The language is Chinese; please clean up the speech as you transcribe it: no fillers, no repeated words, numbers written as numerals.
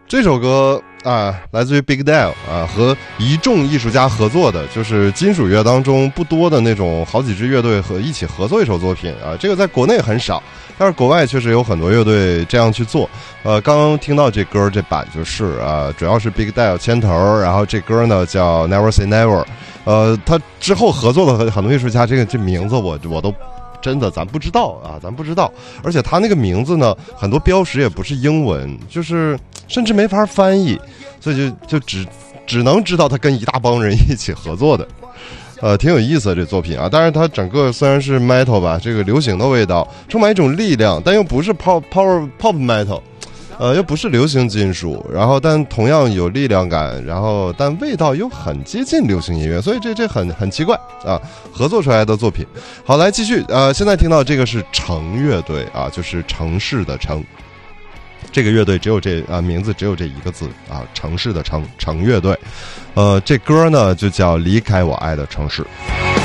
这首歌啊，来自于 Big Dale 啊，和一众艺术家合作的，就是金属乐当中不多的那种好几支乐队和一起合作一首作品啊。这个在国内很少，但是国外确实有很多乐队这样去做。刚刚听到这歌这版就是主要是 Big Dale 牵头，然后这歌呢叫 Never Say Never。他之后合作的很多艺术家，这名字我都。真的咱不知道啊，咱不知道，而且他那个名字呢，很多标识也不是英文，就是甚至没法翻译，所以就只能知道他跟一大帮人一起合作的，挺有意思的这作品啊。但是它整个虽然是 metal 吧，这个流行的味道，充满一种力量，但又不是 pop metal。又不是流行金属，然后但同样有力量感，然后但味道又很接近流行音乐，所以这很奇怪啊，合作出来的作品。好，来继续，现在听到这个是城乐队啊，就是城市的城，这个乐队只有名字只有这一个字啊，城市的城乐队，这歌呢就叫离开我爱的城市。